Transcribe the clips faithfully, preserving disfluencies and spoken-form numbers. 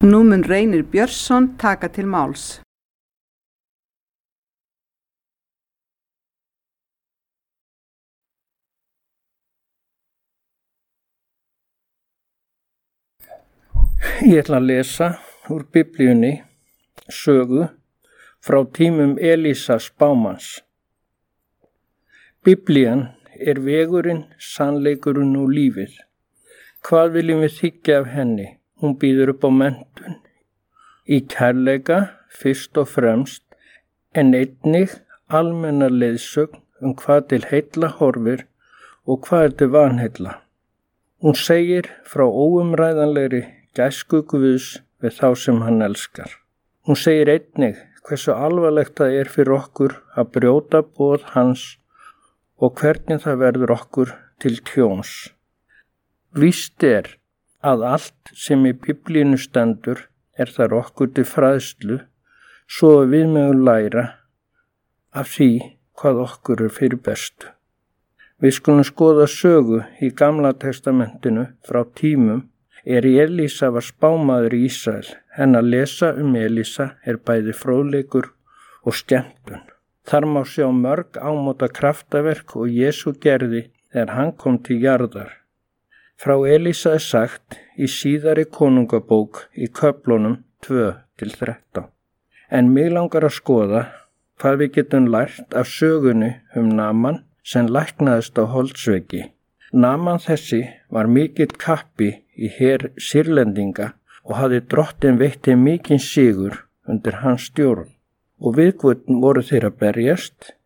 Nú mun Reynir Björnsson taka til máls. Ég ætla að lesa úr Biblíunni sögu frá tímum Elísa spámanns. Biblían er vegurinn, sannleikurinn og lífið. Hvað viljum við þiggja af henni? Hún býður upp á menntun, í kærleika fyrst og fremst, en einnig almenna leiðsögn um hvað til heilla horfir og hvað er til vanheilla. Hún segir frá óumræðanlegri gæsku Guðs við þá sem hann elskar. Hún segir einnig hversu alvarlegt það er fyrir okkur að brjóta boð hans og hvernig það verður okkur til tjóns. Víst er að allt sem í Biblíunni stendur er þar okkur til fræðslu, svo að við megum læra af því hvað okkur er fyrir bestu. Við skulum skoða sögu í Gamla testamentinu frá tímum er Elísa var spámaður í Ísrael, en að lesa um Elísa er bæði fróðleikur og skemmtun. Þar má sjá mörg ámóta kraftaverk og Jesú gerði þegar hann kom til jarðar. Frá Elísa er sagt í síðari konungabók í köflunum tvö til þrettán. En mig langar að skoða hvað við getum lært af sögunni um Naman sem læknaðist á holdsveiki. Naman þessi var mikill kappi í her sýrlendinga og hafði drottin veitti mikinn sigur undir hans stjórn. Og við Guð voru þeir að berjast?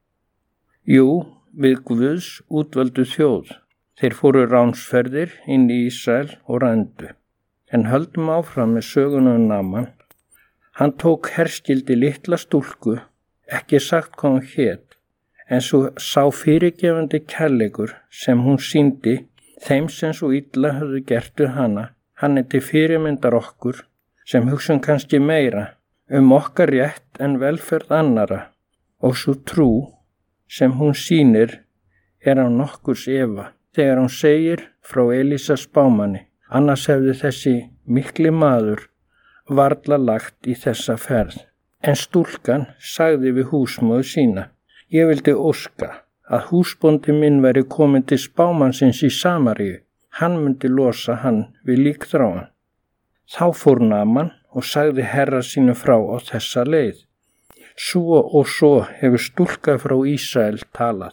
Jú, við Guðs útvöldu þjóð. Þeir fóru ránsferðir inn í Ísrael og rændu. En höldum áfram með sögunum um Naman. Hann tók herskildi litla stúlku, ekki sagt hvað hann hét, en svo sá fyrirgefandi kærleikur sem hún sýndi þeim sem svo illa höfðu gert við hana. Hann er til fyrirmyndar okkur sem hugsun kannski meira um okkar rétt en velferð annara, og svo trú sem hún sýnir er á nokkurs efa. Þegar hún segir frá Elísa spámanni, annars hefði þessi mikli maður varla lagt í þessa ferð. En stúlkan sagði við húsmóður sína, ég vildi óska að húsbóndi minn væri komin til spámannsins í Samaríu, hann myndi losa hann við líkþráan. Þá fór Naman og sagði herra sínu frá á þessa leið. Svo og svo hefur stúlka frá Ísrael talað.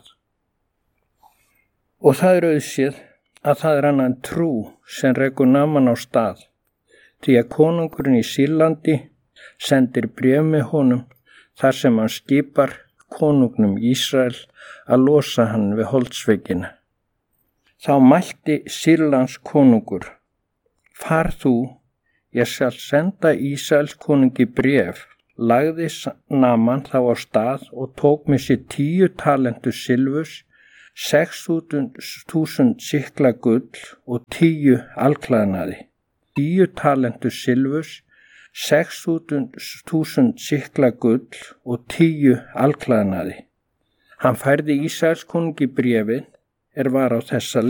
Og það er auðséð að það er annan trú sem rekur Naman á stað, því að konungurinn í Sýrlandi sendir bréf með honum þar sem hann skipar konungnum Ísrael að losa hann við holdsveikina. Þá mælti Sýrlands konungur, far þú, ég skal senda Ísraels konungi bréf. Lagði Naman þá á stað og tók með sér tíu talentur silfurs, sex þúsund sikla gull og tíu alklæðnaði. Tíu talentur silfurs, sex þúsund sikla gull og tíu alklæðnaði. Hann færði Ísraels konungi bréfið er var á þessa